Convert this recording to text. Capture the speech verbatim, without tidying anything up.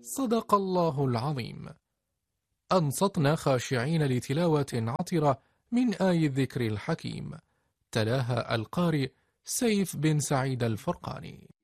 صدق الله العظيم. أنصتنا خاشعين لتلاوة عطرة من آي الذكر الحكيم، تلاها القارئ سيف بن سعيد الفرقاني.